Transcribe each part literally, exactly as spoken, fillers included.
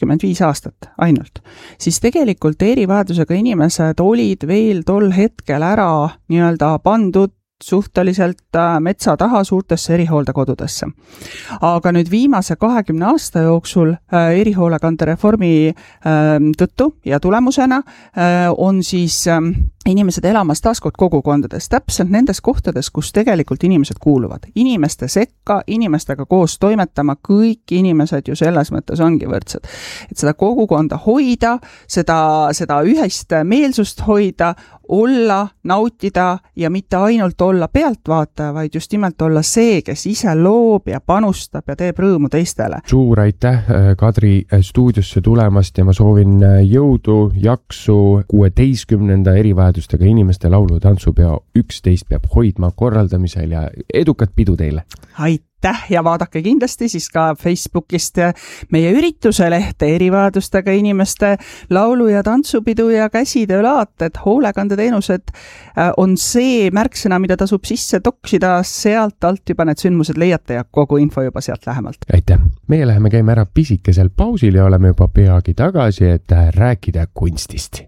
kakskümmend viis aastat ainult, siis tegelikult erivajadusega inimesed olid veel tol hetkel ära nii-öelda pandud suhteliselt metsa taha suurtesse erihooldekodudesse. Aga nüüd viimase kahekümne aasta jooksul erihoolekandereformi tõttu ja tulemusena on siis inimesed elamas taaskord kogukondades, täpselt nendes kohtades, kus tegelikult inimesed kuuluvad. Inimeste sekka, inimestega koos toimetama, kõik inimesed ju selles mõttes ongi võrdsed. Et seda kogukonda hoida, seda, seda ühest meelsust hoida, olla, nautida ja mitte ainult olla pealtvaataja, vaid just nimelt olla see, kes ise loob ja panustab ja teeb rõõmu teistele. Suur aitäh, Kadri, stuudiosse tulemast ja ma soovin jõudu, jaksu kuueteistkümnenda erivajadustega inimeste laulu- ja tantsupeo üksteist peab hoidma korraldamisel ja edukat pidu teile! Aitäh ja vaadake kindlasti siis ka Facebookist meie ürituse lehte erivajadustega inimeste laulu- ja tantsupidu ja käsitöölaat, et hoolekandeteenused on see märksõna, mida tasub sisse toksida, sealt alt juba need sündmused leiate ja kogu info juba sealt lähemalt. Aitäh! Meie läheme käime ära pisikesel pausil ja oleme juba peagi tagasi, et rääkida kunstist.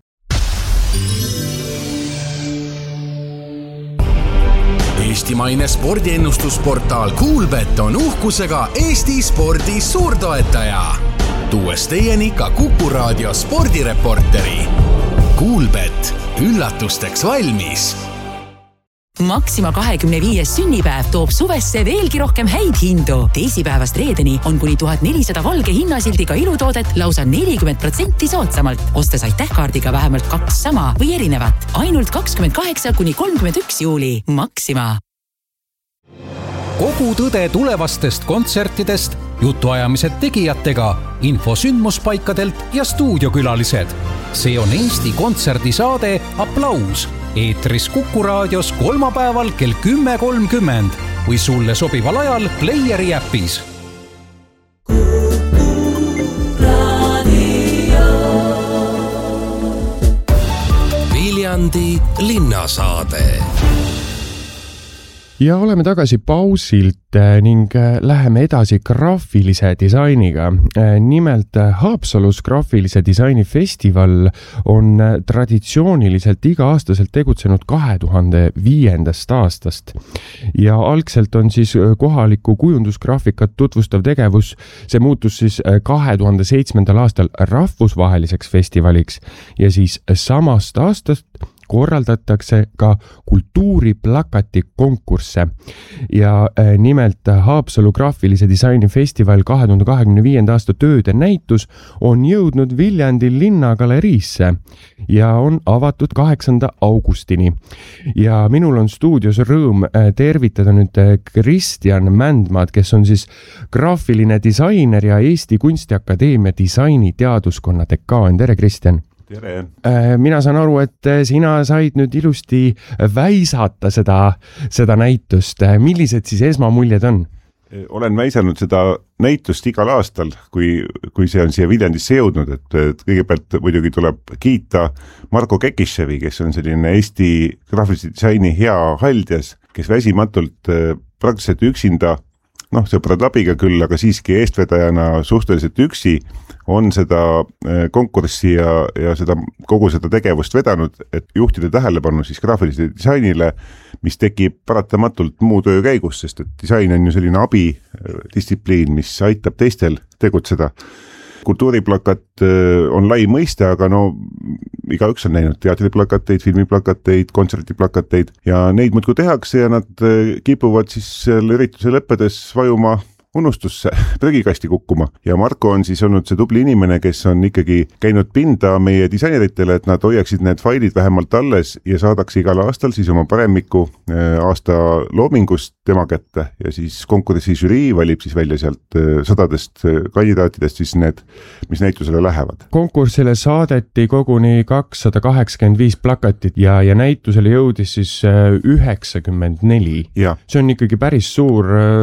Eestimaine spordiennustusportaal Kuulbet on uhkusega Eesti spordi suurtoetaja. Tuues teieni ka Kuku Raadio spordireporteri. Kuulbet, üllatusteks valmis! Maxima kahekümne viies sünnipäev toob suvesse veelgi rohkem häid hindu. Teisipäevast reedeni on kuni tuhat nelisada valge hinnasildiga ilutoodet lausa nelikümmend protsenti soodsamalt. Ostes aitähkaardiga vähemalt kaks sama või erinevat. Ainult kakskümmend kaheksa kuni kolmkümmend üks juuli. Maxima. Kogu tõde tulevastest kontsertidest, jutuajamised tegijatega, info sündmuspaikadelt ja stuudiokülalised. See on Eesti kontserdisaade Applaus. Eetris Kuku Raadios kolmapäeval kell kümme kolmkümmend või sulle sobival ajal Playeri äpis. Viljandi linnasaade. Ja oleme tagasi pausilt ning läheme edasi graafilise disainiga. Nimelt Haapsalus graafilise disaini festival on traditsiooniliselt iga-aastaselt tegutsenud kahe tuhande viiendast aastast. Ja algselt on siis kohaliku kujundusgraafikat tutvustav tegevus. See muutus siis kahe tuhande seitsmendal aastal rahvusvaheliseks festivaliks ja siis samast aastast korraldatakse ka kultuuriplakati konkursse ja nimelt Haapsalu graafilise disaini festival kahe tuhande kahekümne viienda aasta tööde näitus on jõudnud Viljandi linnagaleriisse ja on avatud kaheksanda augustini. Ja minul on stuudios rõõm tervitada nüüd Kristjan Mändmaad, kes on siis graafiline disainer ja Eesti Kunstiakadeemia disaini teaduskonna dekaan. Tere, Kristjan! Tere. Mina saan aru, et sina said nüüd ilusti väisata seda, seda näitust. Millised siis esmamuljed on? Olen väisanud seda näitust igal aastal, kui, kui see on siia Viljandisse jõudnud, et kõigepealt muidugi tuleb kiita Marko Kekiševi, kes on selline Eesti graafilise disaini hea haldjas, kes väsimatult praktiliselt üksinda, noh, sõbrad abiga küll, aga siiski eestvedajana suhteliselt üksi on seda konkurssi ja, ja seda, kogu seda tegevust vedanud, et juhtida tähelepanu siis graafilise disainile, mis tekib paratamatult muu töö käigus, sest et disain on ju selline abidistsipliin, mis aitab teistel tegutseda. Kultuuriplakat on lai mõiste, aga no igaüks on näinud teatriplakateid, filmiplakateid, kontsertiplakateid ja neid muudkui tehakse ja nad kipuvad siis selle ürituse lõppedes vajuma unustusse, prügikasti kukkuma. Ja Marko on siis olnud see tubli inimene, kes on ikkagi käinud pinda meie disaineritele, et nad hoiaksid need failid vähemalt alles ja saadaks igal aastal siis oma paremiku aasta loomingust tema kätte ja siis konkurssi žürii valib siis välja sealt sadadest kandidaatidest siis need, mis näitusele lähevad. Konkursile saadeti koguni kakssada kaheksakümmend viis plakatit ja, ja näitusele jõudis siis üheksakümmend neli. Ja. See on ikkagi päris suur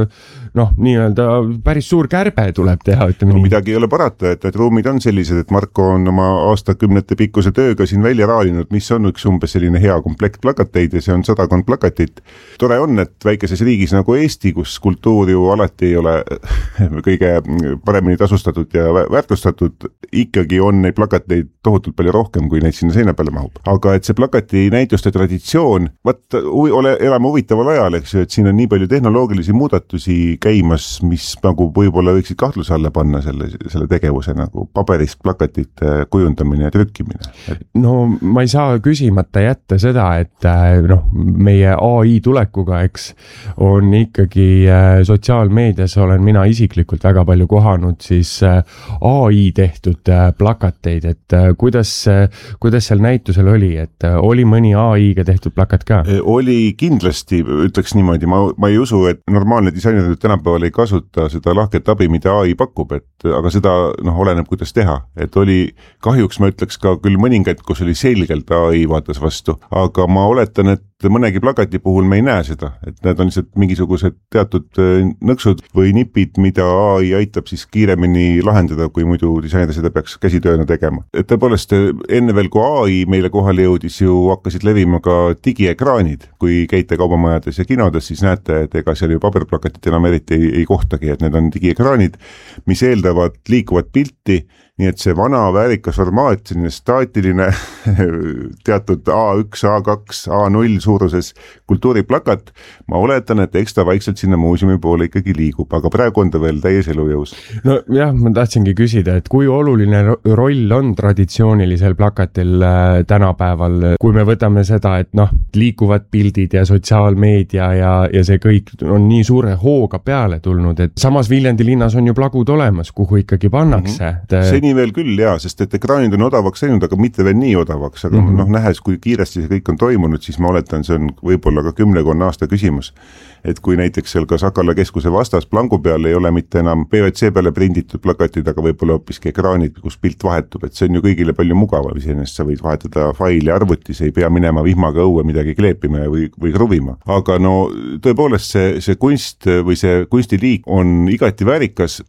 noh, nii-öelda päris suur kärbe tuleb teha, ütleme no, nii. Midagi ei ole parata, et need ruumid on sellised, et Marko on oma aastakümnete pikkuse tööga siin välja raalinud, mis on üks umbes selline hea komplekt plakateid ja see on sadakond plakatit. Tore on, et väikeses riigis nagu Eesti, kus kultuur ju alati ei ole kõige paremini tasustatud ja väärtustatud, ikkagi on neid plakateid tohutult palju rohkem, kui neid sinna seina peale mahub. Aga et see plakati näituste traditsioon, vaat ole, elame huvitaval ajal, eks ju, et siin on nii palju tehnoloogilisi muudatusi käimas, mis nagu võib-olla võiksid kahtluse alla panna selle, selle tegevuse nagu paberist plakatite kujundamine ja trükkimine. No ma ei saa küsimata jätta seda, et noh, meie A I tulekuga, eks, on ikkagi sotsiaalmeedias olen mina isiklikult väga palju kohanud siis A I tehtud plakateid, et kuidas, kuidas seal näitusel oli, et oli mõni A I-ga tehtud plakat ka? Oli kindlasti, ütleks niimoodi, ma, ma ei usu, et normaalne disainer tänapäeval ei kasuta seda lahket abi, mida A I pakub, et aga seda noh, oleneb, kuidas teha, et oli kahjuks ma ütleks ka küll mõningaid, kus oli selgelt A I vaatas vastu, aga ma oletan, et mõnegi plakati puhul me ei näe seda, et need on lihtsalt mingisugused teatud nõksud või nipid, mida A I aitab siis kiiremini lahendada, kui muidu disainer seda peaks käsitööna tegema. Et tõepoolest enne veel, kui A I meile kohale jõudis, ju hakkasid levima ka digiekraanid, kui käite kaubamajades ja kinodes, siis näete, et ega seal ju paberplakatit enam eriti ei, ei kohtagi, et need on digiekraanid, mis eeldavad liikuvat pilti, nii et see vana väärikas formaat, selline staatiline teatud A üks, A kaks, A null suuruses kultuuriplakat, ma oletan, et eks ta vaikselt sinna muuseumi poole ikkagi liigub, aga praegu on ta veel täies elujõus. No jah, ma tahtsingi küsida, et kui oluline roll on traditsioonilisel plakatil tänapäeval, kui me võtame seda, et noh, liikuvad pildid ja sotsiaalmeedia ja, ja see kõik on nii suure hooga peale tulnud, et samas Viljandi linnas on ju plagud olemas, kuhu ikkagi pannakse. Mm-hmm. Seni veel küll, jaa, sest et ekraanid on odavaks läinud, aga mitte veel nii odavaks, aga mm-hmm. noh, nähes, kui kiiresti see kõik on toimunud, siis ma oletan, see on võib-olla ka kümnekonna aasta küsimus. Et kui näiteks seal ka Sakala keskuse vastas plangu peal ei ole mitte enam P V C peale prinditud plakatid, aga võib-olla hoopiski ekraanid, kus pilt vahetub, et see on ju kõigile palju mugavam, iseenesest sa võid vahetada faili arvutis, ei pea minema vihmaga õue midagi kleepima või, või kruvima. Aga no tõepoolest see, see kunst või see kunstiliik on igati väärikas,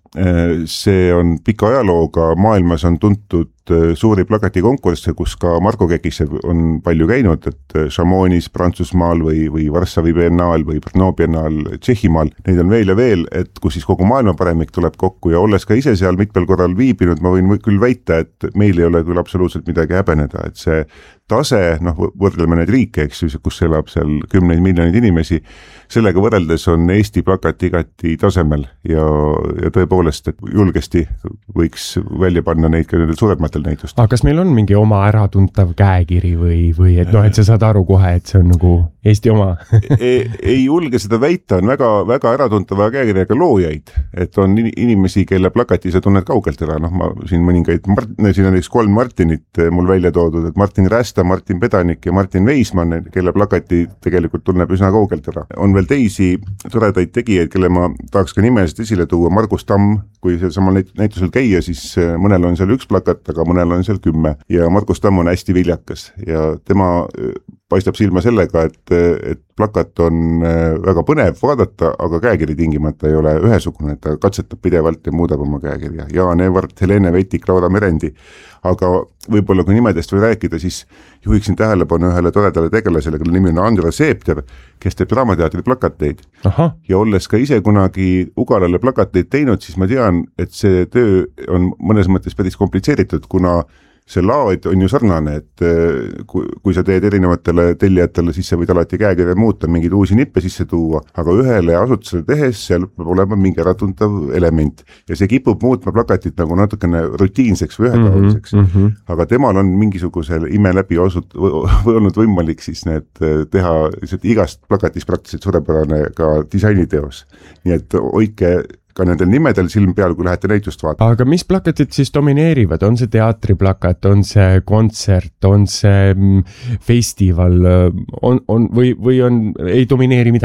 see on pika ajalooga, maailmas on tuntud suuri plakatikonkursse, kus ka Marko Kekissev on palju käinud, et Chamonix Prantsusmaal või, või Varssavi biennaal või Brno biennaal Tšehhimaal, neid on veel ja veel, et kus siis kogu maailma paremik tuleb kokku ja olles ka ise seal mitmel korral viibinud, ma võin küll väita, et meil ei ole küll absoluutselt midagi häbeneda, et see tase, noh, võrdleme neid riike, eks ju, kus elab seal kümneid miljoneid inimesi, sellega võrreldes on Eesti plakat igati tasemel ja, ja tõepoolest, et julgesti võiks välja panna neid ka nendel suurematel näitust. Aga kas meil on mingi oma äratuntav käekiri või, või et noh, et sa saad aru kohe, et see on nagu Eesti oma? ei, ei julge seda väita, on väga, väga äratuntava käekirjaga loojaid, et on inimesi, kelle plakati sa tunned kaugelt ära, noh, ma siin mõningaid, siin on üks kolm Martinit mul välja toodud, et Martin Rästa, Martin Pedanik ja Martin Veismann, kelle plakati tegelikult tunneb üsna kaugelt ära. On veel teisi toredaid tegijaid, kelle ma tahaks ka nimeliselt esile tuua, Margus Tamm, kui seal samal näitusel käia, siis mõnel on seal üks plakat, aga mõnel on seal kümme ja Margus Tamm on hästi viljakas ja tema paistab silma sellega, et, et plakat on väga põnev vaadata, aga käekiri tingimata ei ole ühesugune, et ta katsetab pidevalt ja muudab oma käekirja. Jaan Evart, Helene Vetik, Laura Merendi, aga võib-olla kui nimedest või rääkida, siis juhiksin tähelepanu ühele toredale tegelasele, kelle nimi on Andra Seepter, kes teeb Draamateatri plakateid. Aha. Ja olles ka ise kunagi Ugalale plakateid teinud, siis ma tean, et see töö on mõnes mõttes päris komplitseeritud, kuna see laad on ju sarnane, et kui, kui sa teed erinevatele tellijatele, siis sa võid alati käekirja muuta, mingeid uusi nippe sisse tuua, aga ühele asutusele tehes seal peab olema mingi äratuntav element ja see kipub muutma plakatit nagu natukene rutiinseks või ühetaoliseks, mm -hmm. aga temal on mingisugusel ime läbi osut, või olnud võimalik siis need teha igast plakatist praktiliselt suurepärane ka disainiteos, nii et hoidke ka nendel nimedel silm peal, kui lähete näitust vaatama. Aga mis plakatid siis domineerivad? On see teatriplakat, on see kontsert, on see festival, on, on, või, või on, ei domineeri midagi?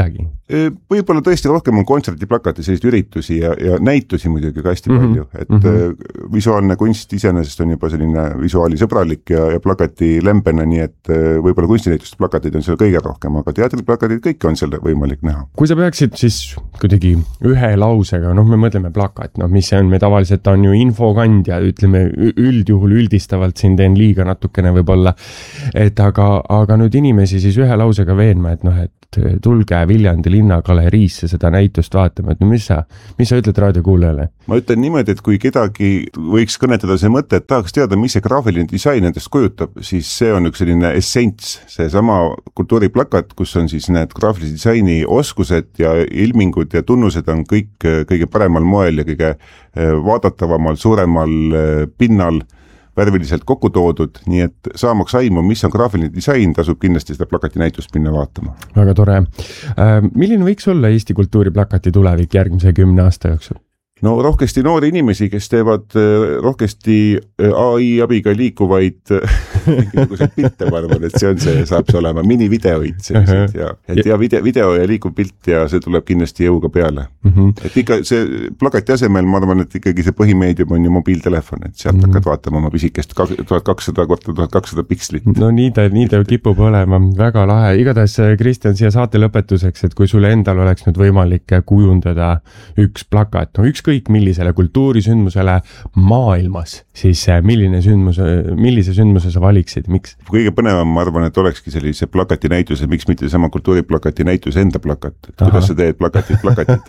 võib-olla tõesti rohkem on kontserdiplakati selliseid üritusi ja, ja näitusi muidugi ka hästi palju, et mm -hmm. visuaalne kunst iseenesest on juba selline visuaalisõbralik ja, ja plakati lembena, nii et võib-olla kunstinäituste plakatid on seal kõige rohkem, aga teatriplakatid kõik on seal võimalik näha. Kui sa peaksid siis kuidagi ühe lausega, noh me mõtleme plakat, noh mis see on, me tavaliselt on ju infokandja, ütleme üldjuhul üldistavalt siin teen liiga natukene võib-olla, et aga, aga nüüd inimesi siis ühe lausega veenma, et noh, et tulge Viljandi linnagaleriisse seda näitust vaatama, et no mis sa, mis sa ütled raadiokuulajale? Ma ütlen niimoodi, et kui kedagi võiks kõnetada see mõte, et tahaks teada, mis see graafiline disain endast kujutab, siis see on üks selline essents, see sama kultuuriplakat, kus on siis need graafilise disaini oskused ja ilmingud ja tunnused on kõik kõige paremal moel ja kõige vaadatavamal, suuremal pinnal värviliselt kokku toodud, nii et saamaks aimu, mis on graafiline disain, tasub kindlasti seda plakati näitust minna vaatama. Väga tore. Milline võiks olla Eesti kultuuriplakati tulevik järgmise kümne aasta jooksul? No rohkesti noori inimesi, kes teevad rohkesti A I abiga liikuvaid mingisugused pilte, ma arvan, et see on see, saab see olema minivideoid sellised ja, et ja video, video ja liikuv pilt ja see tuleb kindlasti jõuga peale. Mm -hmm. Et ikka see plakati asemel, ma arvan, et ikkagi see põhimeedium on ju mobiiltelefon, et sealt mm -hmm. hakkad vaatama oma pisikest tuhat kakssada korda tuhat kakssada pikslit. No nii ta, nii ta kipub olema, väga lahe. Igatahes, Kristjan, siia saate lõpetuseks, et kui sulle endal oleks nüüd võimalik kujundada üks plakat, no üks kõik millisele kultuurisündmusele maailmas, siis milline sündmus, millise sündmuse sa valiksid, miks? Kõige põnevam, ma arvan, et olekski sellise plakati näituse, miks mitte sama kultuuriplakati näituse enda plakat, et kuidas Aha. sa teed plakatit plakatit.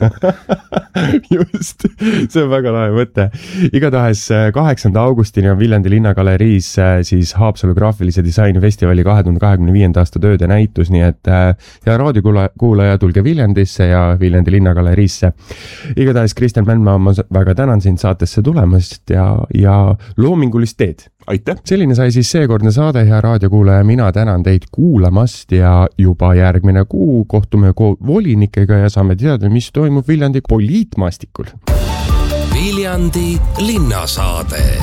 Just, see on väga lahe mõte. Igatahes kaheksanda augustini on Viljandi linnagaleriis siis Haapsalu graafilise disaini festivali kahe tuhande kahekümne viienda aasta tööde näitus, nii et ja raadiokuulaja tulge Viljandisse ja Viljandi linnagaleriisse. Igatahes Kristjan Mändmaa, ma väga tänan sind saatesse tulemast ja, ja loomingulist teed. Aitäh! Selline sai siis seekordne saade, hea raadiokuulaja, mina tänan teid kuulamast ja juba järgmine kuu kohtume volinikega ja saame teada, mis toimub Viljandi poliitmaastikul. Viljandi linnasaade.